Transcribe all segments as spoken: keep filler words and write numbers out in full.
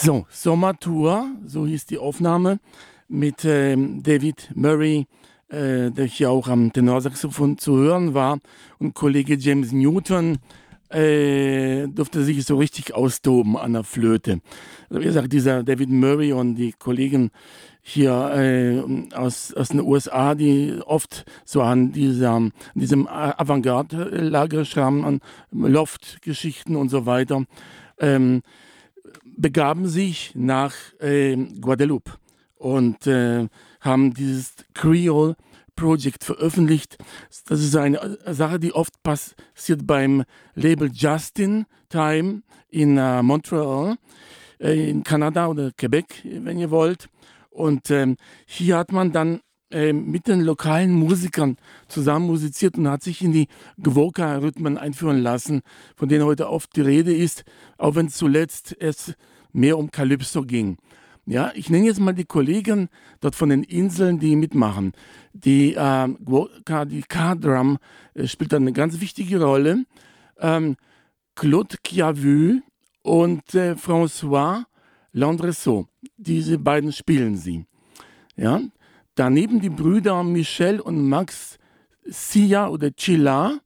So, Sommertour, so hieß die Aufnahme mit ähm, David Murray, äh, der hier auch am Tenorsaxophon zu hören war. Und Kollege James Newton äh, durfte sich so richtig austoben an der Flöte. Also wie gesagt, dieser David Murray und die Kollegen hier äh, aus, aus den U S A, die oft so an dieser, an diesem Avantgarde-Lager schrammen, an Loft-Geschichten und so weiter, ähm, begaben sich nach äh, Guadeloupe und äh, haben dieses Creole Project veröffentlicht. Das ist eine Sache, die oft passiert beim Label Justin Time in äh, Montreal, äh, in Kanada oder Quebec, wenn ihr wollt. Und ähm, hier hat man dann äh, mit den lokalen Musikern zusammen musiziert und hat sich in die Gwoka-Rhythmen einführen lassen, von denen heute oft die Rede ist, auch wenn zuletzt es mehr um Calypso ging. Ja, ich nenne jetzt mal die Kollegen dort von den Inseln, die mitmachen. Die äh, Gwoka, die K-Drum äh, spielt dann eine ganz wichtige Rolle. Ähm, Claude Chiavu und äh, François Landreau, diese beiden spielen sie. Ja? Daneben die Brüder Michel und Max Sia oder Chilla,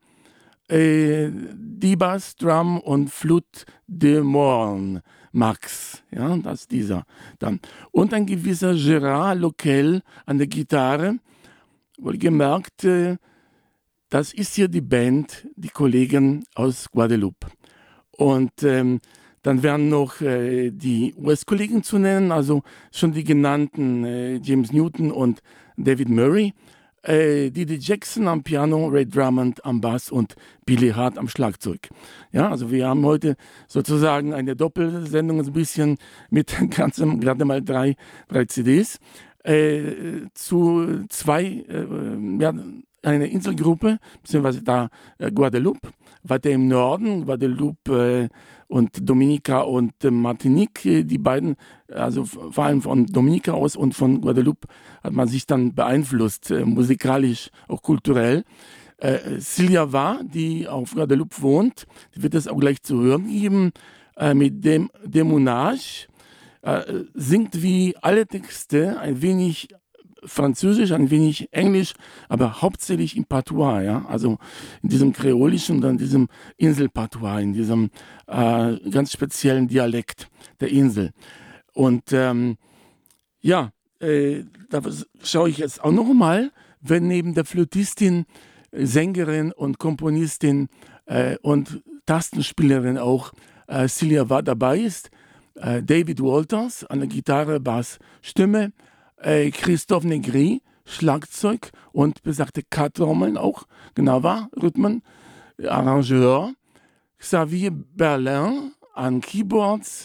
äh, die Bass, Drum und Flute de Morne, Max, ja, das ist dieser. Dann. Und ein gewisser Gérard Loquel an der Gitarre. Wohlgemerkt, äh, das ist hier die Band, die Kollegen aus Guadeloupe. Und ähm, dann wären noch äh, die U S-Kollegen zu nennen, also schon die genannten äh, James Newton und David Murray, äh, Didi Jackson am Piano, Ray Drummond am Bass und Billy Hart am Schlagzeug. Ja, also wir haben heute sozusagen eine Doppelsendung, so ein bisschen mit ganzem, gerade mal drei, drei C Ds, äh, zu zwei, äh, ja, eine Inselgruppe, beziehungsweise da äh, Guadeloupe, weiter im Norden, Guadeloupe äh, und Dominica und äh, Martinique, äh, die beiden, also vor allem von Dominica aus und von Guadeloupe hat man sich dann beeinflusst, äh, musikalisch, auch kulturell. Äh, Silja war, die auf Guadeloupe wohnt, die wird es auch gleich zu hören geben, äh, mit dem Demounage, äh, singt wie alle Texte ein wenig Französisch, ein wenig Englisch, aber hauptsächlich im Patois, ja, also in diesem kreolischen und in diesem Inselpatois, in diesem äh, ganz speziellen Dialekt der Insel. Und ähm, ja, äh, da schaue ich jetzt auch noch mal, wenn neben der Flötistin, Sängerin und Komponistin äh, und Tastenspielerin auch äh, Silja war dabei ist, äh, David Walters an der Gitarre, Bass, Stimme, Äh, Christophe Negri, Schlagzeug und besagte K-Trommeln auch, genau war, Rhythmen, Arrangeur, Xavier Berlin an Keyboards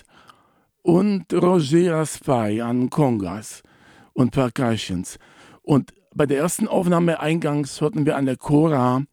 und Roger Raspail an Congas und Percussions. Und bei der ersten Aufnahme eingangs hörten wir an der Kora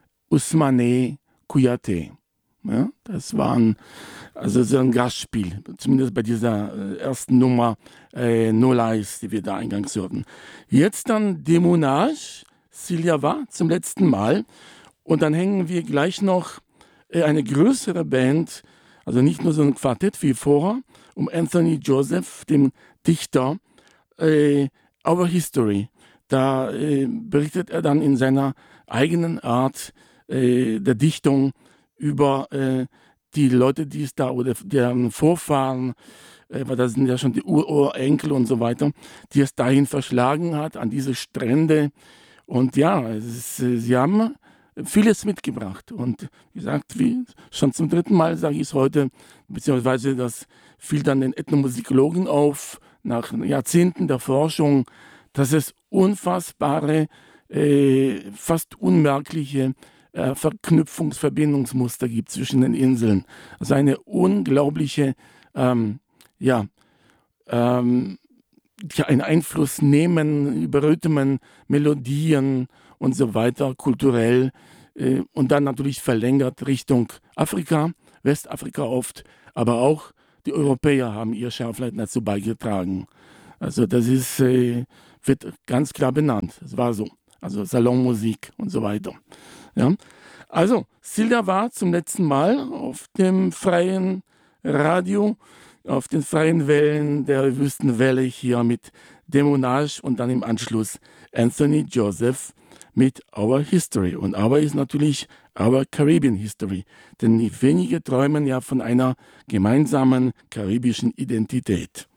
Ousmane Kouyaté. Ja, das waren also so ein Gastspiel, zumindest bei dieser äh, ersten Nummer äh, No Lies, die wir da eingangs hörten. Jetzt dann Demounage, Silja war zum letzten Mal und dann hängen wir gleich noch äh, eine größere Band, also nicht nur so ein Quartett wie vorher, um Anthony Joseph, dem Dichter, äh, Our History. Da äh, berichtet er dann in seiner eigenen Art äh, der Dichtung über äh, die Leute, die es da, oder deren Vorfahren, äh, weil das sind ja schon die Urenkel und so weiter, die es dahin verschlagen hat, an diese Strände. Und ja, es ist, äh, sie haben vieles mitgebracht. Und wie gesagt, wie schon zum dritten Mal sage ich es heute, beziehungsweise das fiel dann den Ethnomusikologen auf, nach Jahrzehnten der Forschung, dass es unfassbare, äh, fast unmerkliche Äh, Verknüpfungs-Verbindungsmuster gibt zwischen den Inseln. Also eine unglaubliche, ähm, ja, ähm, ja, einen Einfluss nehmen über Rhythmen, Melodien und so weiter, kulturell äh, und dann natürlich verlängert Richtung Afrika, Westafrika oft, aber auch die Europäer haben ihr Scharfleiten dazu beigetragen. Also das ist, äh, wird ganz klar benannt. Das war so. Also Salonmusik und so weiter. Ja. Also, Silja war zum letzten Mal auf dem freien Radio auf den freien Wellen der Wüstenwelle hier mit Demonage und dann im Anschluss Anthony Joseph mit Our History. Und Our ist natürlich Our Caribbean History, denn die wenige träumen ja von einer gemeinsamen karibischen Identität.